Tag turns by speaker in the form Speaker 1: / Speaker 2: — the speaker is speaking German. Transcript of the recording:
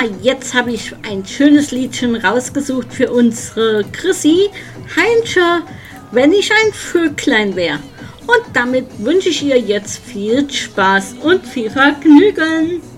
Speaker 1: jetzt habe ich ein schönes Liedchen rausgesucht für unsere Chrissy Heinscher, wenn ich ein Vöglein wär. Und damit wünsche ich ihr jetzt viel Spaß und viel Vergnügen.